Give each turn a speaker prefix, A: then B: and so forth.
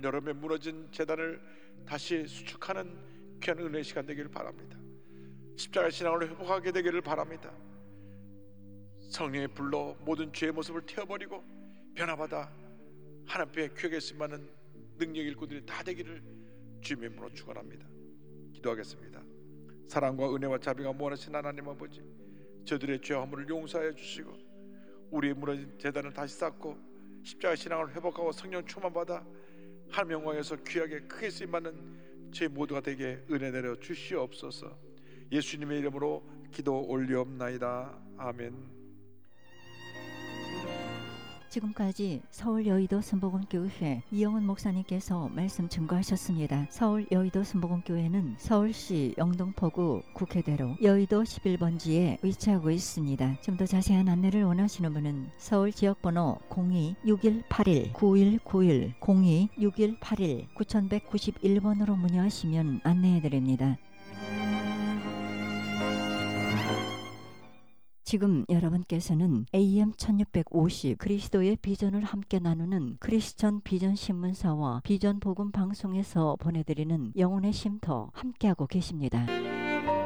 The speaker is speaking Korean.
A: 여름에 무너진 재단을 다시 수축하는 귀한 은혜의 시간 되기를 바랍니다. 십자가 신앙을 회복하게 되기를 바랍니다. 성령의 불로 모든 죄의 모습을 태워버리고 변화받아 하나님의 귀하게 쓰임받는 능력 일꾼들이 다 되기를 주님의 이름으로 축원합니다. 기도하겠습니다. 사랑과 은혜와 자비가 무한하신 하나님 아버지, 저들의 죄와 허물을 용서하여 주시고 우리의 무너진 재단을 다시 쌓고 십자가 신앙을 회복하고 성령 충만받아 하나님 영광에서 귀하게 크게 쓰임받는 저희 모두가 되게 은혜 내려 주시옵소서. 예수님의 이름으로 기도 올리옵나이다. 아멘.
B: 지금까지 서울 여의도 순복음교회 이영은 목사님께서 말씀 증거하셨습니다. 서울 여의도 순복음교회는 서울시 영등포구 국회대로 여의도 11번지에 위치하고 있습니다. 좀 더 자세한 안내를 원하시는 분은 서울 지역번호 02-6181-9191 02-6181-9191번으로 문의하시면 안내해드립니다. 지금 여러분께서는 AM 1650 그리스도의 비전을 함께 나누는 크리스천 비전 신문사와 비전 복음 방송에서 보내드리는 영혼의 쉼터 함께하고 계십니다.